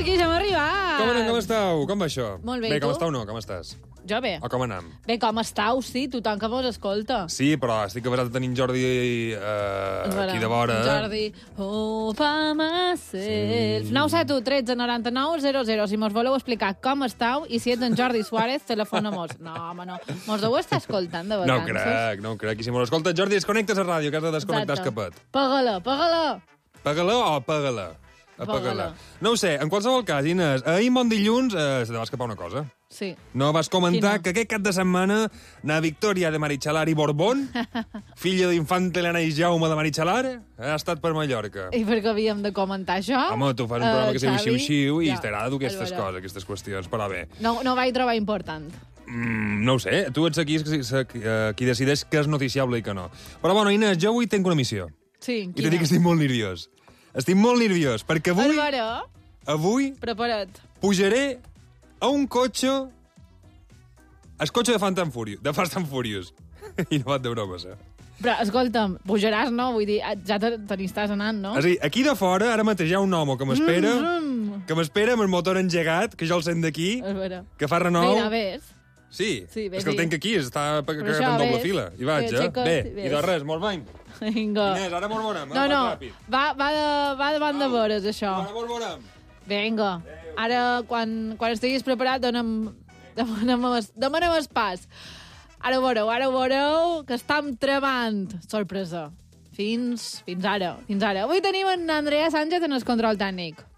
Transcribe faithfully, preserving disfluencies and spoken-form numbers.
aquí, ja hem arribat. Com anem, com estàu? Com va això? Molt bé, Bé, i com tu? estàu, no? Com estàs? Jo bé. O com anam? Bé, com estàu? Sí, tothom que vos escolta. Sí, però estic avisat de tenir en Jordi eh, aquí de vora. Jordi, opa myself. nou set u tretze noranta-nou zero zero. Si mos voleu explicar com estàu i si ets en Jordi Suárez, telefona-mos. No, home, no. Mos deu estar escoltant de No ho vacances. crec, no ho crec. I si me l'escolta, Jordi, desconnectes a ràdio, que has de desconnectar Exacte. escapat. Paga-la, paga-la. Paga-la o paga-la? Apaga-la. Paga-la. No ho sé, en qualsevol cas, Inés, ahir bon dilluns eh, se te va escapar una cosa. Sí. No vas comentar Quina? que aquest cap de setmana na Victòria de Marichalar i Borbón, filla d'infanta Helena i Jaume de Marichalar, ha estat per Mallorca. I per què havíem de comentar això? Home, tu fas un programa Eh, que se diu Xavi? xiu-xiu i Ja, t'agrada tu aquestes és vera. coses, aquestes qüestions, però bé. No, no vaig trobar important. Mm, no ho sé, tu ets aquí eh, qui decideix què és noticiable i què no. Però bueno, Inés, jo avui tinc una missió. Sí, I te quina? dic que estic molt nerviós. Estic molt nerviós, perquè avui, Bàrbara, avui prepara't. pujaré a un cotxe, el cotxe de Fast and Furious, de Fast and Furious. I no va de bromes, eh? Però, escolta'm, pujaràs, no? Vull dir, ja te, te n'hi estàs anant, no? És a dir, aquí de fora, ara mateix hi ha un home que m'espera, Mm, que m'espera amb el motor engegat, que jo el sent d'aquí, És vera. que fa renou. Mira, ves. Sí, Sí, bé, és que el sí. tenc aquí, està Però cagat això, en doble ves. fila. I vaig, Eh, eh? xicos, Bé, ves. i de res, molt bé. Vinga. Inés, ara molt veurem, No, eh? no, Vaig ràpid. va, va, de, va davant de vores, això. Ara molt veurem. Vinga. Ara, quan, quan estiguis preparat, dona'm, demana'm, el- demana'm el pas. Ara ho veureu, ara ho veureu, que estem tremant. Sorpresa. Fins, fins ara, fins ara. Avui tenim en Andrea Sánchez en el control tècnic.